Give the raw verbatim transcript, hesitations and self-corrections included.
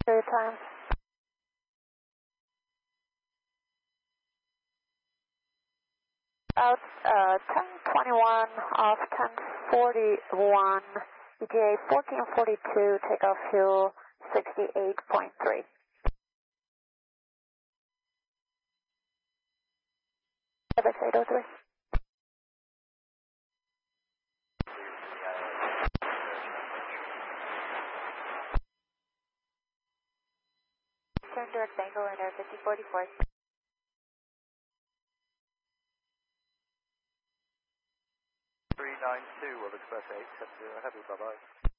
Your time. Out uh, ten twenty-one off ten forty-one, E T A fourteen forty-two, takeoff fuel sixty-eight point three. F X eight oh three. Turn direct angle in air fifty forty-four. three nine two of Express eight seven zero, heavy, bye bye.